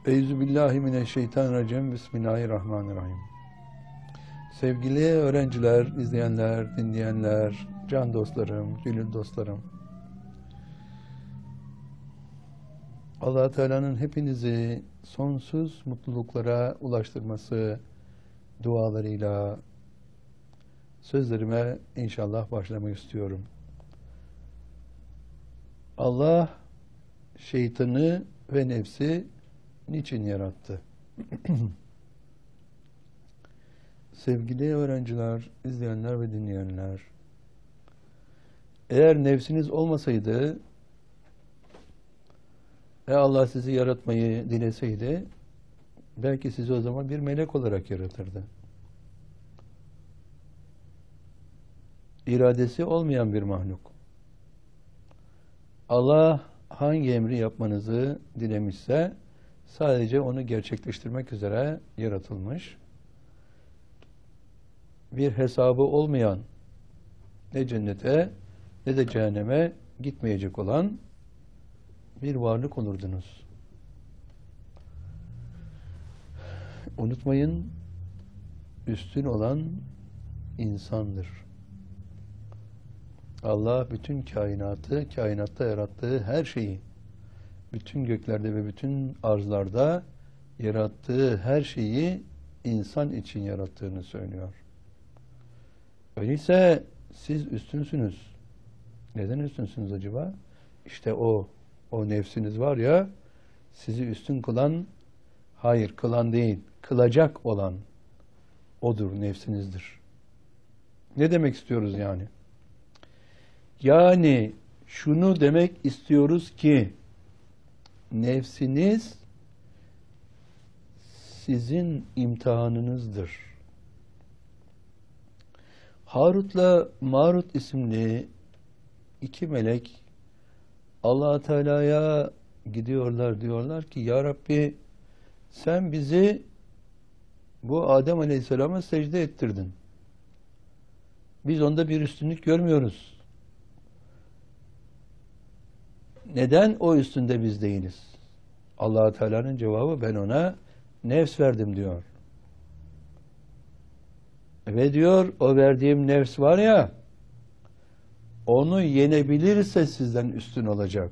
Euzubillahimineşşeytanirracim. Bismillahirrahmanirrahim. Sevgili öğrenciler, izleyenler, dinleyenler, can dostlarım, gönül dostlarım. Allah Teala'nın hepinizi sonsuz mutluluklara ulaştırması dualarıyla sözlerime inşallah başlamak istiyorum. Allah şeytanı ve nefsi niçin yarattı? Sevgili öğrenciler, izleyenler ve dinleyenler, eğer nefsiniz olmasaydı ve Allah sizi yaratmayı dileseydi, belki sizi o zaman bir melek olarak yaratırdı. İradesi olmayan bir mahluk. Allah hangi emri yapmanızı dilemişse sadece onu gerçekleştirmek üzere yaratılmış. Bir hesabı olmayan, ne cennete ne de cehenneme gitmeyecek olan bir varlık olurdunuz. Unutmayın, üstün olan insandır. Allah bütün kainatı, kainatta yarattığı her şeyi, bütün göklerde ve bütün arzlarda yarattığı her şeyi insan için yarattığını söylüyor. Öyleyse siz üstünsünüz. Neden üstünsünüz acaba? İşte o nefsiniz var ya, sizi üstün kılan, hayır kılan değil, kılacak olan odur, nefsinizdir. Ne demek istiyoruz yani? Yani şunu demek istiyoruz ki nefsiniz sizin imtihanınızdır. Harut'la Marut isimli iki melek Allah Teala'ya gidiyorlar, diyorlar ki ya Rabbi sen bizi bu Adem Aleyhisselam'a secde ettirdin. Biz onda bir üstünlük görmüyoruz. Neden o üstünde biz değiliz? Allah Teala'nın cevabı ben ona nefs verdim diyor. Ve diyor o verdiğim nefs var ya, onu yenebilirse sizden üstün olacak.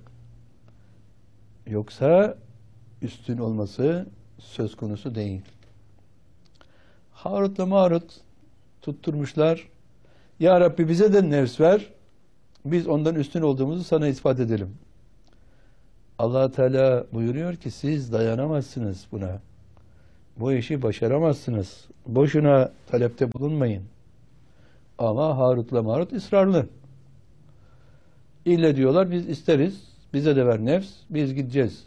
Yoksa üstün olması söz konusu değil. Harut'la Marut tutturmuşlar. Ya Rabbi bize de nefs ver. Biz ondan üstün olduğumuzu sana ispat edelim. Allah Teala buyuruyor ki siz dayanamazsınız buna. Bu işi başaramazsınız. Boşuna talepte bulunmayın. Ama Harut'la Marut ısrarlı. İlle diyorlar biz isteriz. Bize de ver nefs. Biz gideceğiz.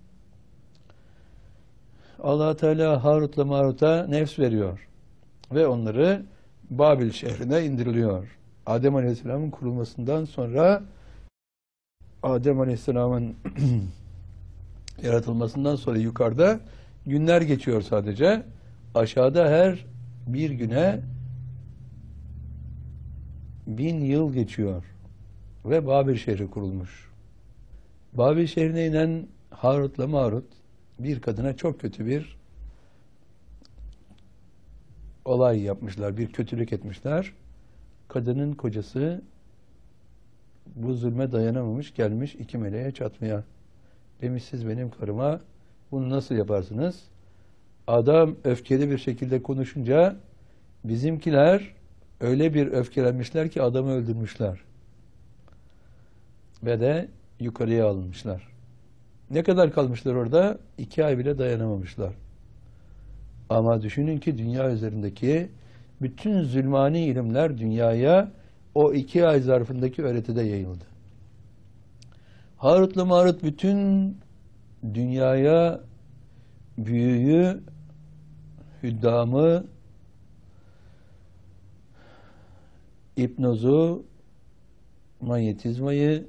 Allah Teala Harut'la Marut'a nefs veriyor. Ve onları Babil şehrine indiriliyor. Adem Aleyhisselam'ın kurulmasından sonra Adem Aleyhisselam'ın yaratılmasından sonra yukarıda günler geçiyor sadece. Aşağıda her bir güne 1000 yıl geçiyor. Ve Babil şehri kurulmuş. Babil şehrine inen Harut'la Marut bir kadına çok kötü bir olay yapmışlar. Bir kötülük etmişler. Kadının kocası bu zulme dayanamamış, gelmiş iki meleğe çatmaya. Demiş siz benim karıma bunu nasıl yaparsınız? Adam öfkeli bir şekilde konuşunca bizimkiler öyle bir öfkelenmişler ki adamı öldürmüşler. Ve de yukarıya alınmışlar. Ne kadar kalmışlar orada? 2 ay bile dayanamamışlar. Ama düşünün ki dünya üzerindeki bütün zulmani ilimler dünyaya o 2 ay zarfındaki öğretide yayıldı. Harut'la Marut bütün dünyaya büyüyü, hüddamı, hipnozu, manyetizmayı,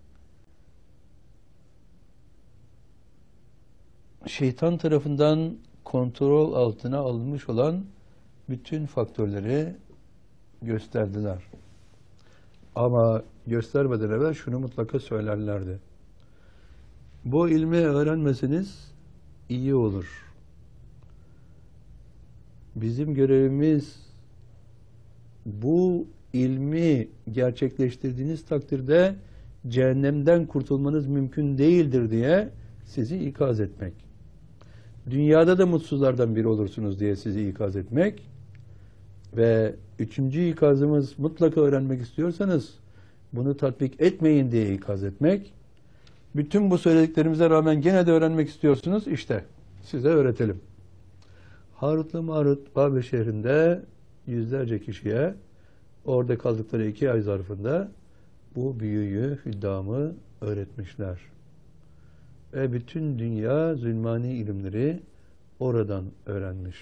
şeytan tarafından kontrol altına alınmış olan bütün faktörleri gösterdiler. Ama göstermeden evvel şunu mutlaka söylerlerdi. Bu ilmi öğrenmeseniz iyi olur. Bizim görevimiz bu ilmi gerçekleştirdiğiniz takdirde cehennemden kurtulmanız mümkün değildir diye sizi ikaz etmek. Dünyada da mutsuzlardan biri olursunuz diye sizi ikaz etmek. Ve üçüncü ikazımız, mutlaka öğrenmek istiyorsanız bunu tatbik etmeyin diye ikaz etmek. Bütün bu söylediklerimize rağmen gene de öğrenmek istiyorsunuz. İşte size öğretelim. Harut'la Marut Babil şehrinde yüzlerce kişiye orada kaldıkları 2 ay zarfında bu büyüyü, hüddamı öğretmişler. Ve bütün dünya zulmani ilimleri oradan öğrenmiş.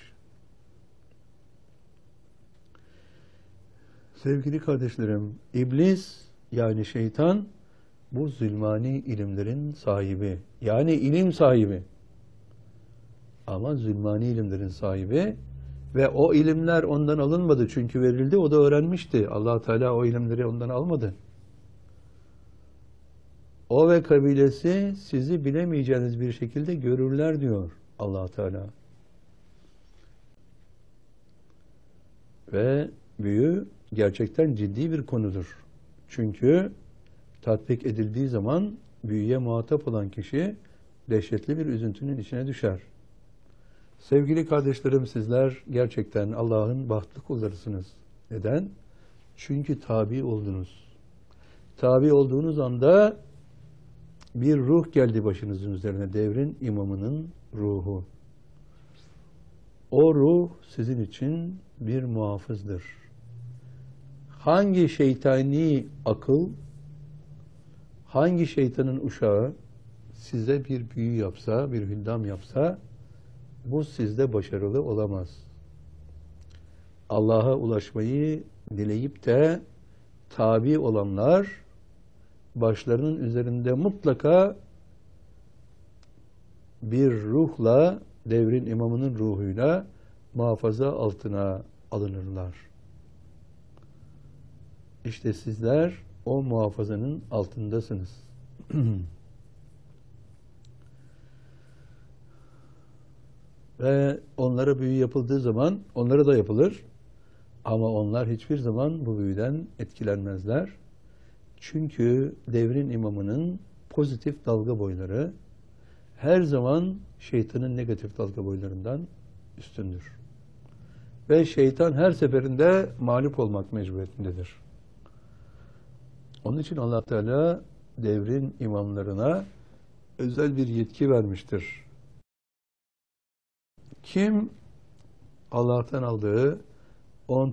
Sevgili kardeşlerim, iblis yani şeytan bu zulmani ilimlerin sahibi. Yani ilim sahibi. Ama zulmani ilimlerin sahibi ve o ilimler ondan alınmadı çünkü verildi, o da öğrenmişti. Allah Teala o ilimleri ondan almadı. O ve kabilesi sizi bilemeyeceğiniz bir şekilde görürler diyor Allah Teala. Ve büyü gerçekten ciddi bir konudur. Çünkü tatbik edildiği zaman büyüye muhatap olan kişi dehşetli bir üzüntünün içine düşer. Sevgili kardeşlerim, sizler gerçekten Allah'ın bahtlı kullarısınız. Neden? Çünkü tabi oldunuz. Tabi olduğunuz anda bir ruh geldi başınızın üzerine, devrin imamının ruhu. O ruh sizin için bir muhafızdır. Hangi şeytani akıl, hangi şeytanın uşağı size bir büyü yapsa, bir hüddam yapsa, bu sizde başarılı olamaz. Allah'a ulaşmayı dileyip de tabi olanlar, başlarının üzerinde mutlaka bir ruhla, devrin imamının ruhuyla muhafaza altına alınırlar. İşte sizler o muhafazanın altındasınız. Ve onlara büyü yapıldığı zaman onlara da yapılır. Ama onlar hiçbir zaman bu büyüden etkilenmezler. Çünkü devrin imamının pozitif dalga boyları her zaman şeytanın negatif dalga boylarından üstündür. Ve şeytan her seferinde mağlup olmak mecburiyetindedir. Onun için Allah Teala devrin imamlarına özel bir yetki vermiştir. Kim Allah'tan aldığı 10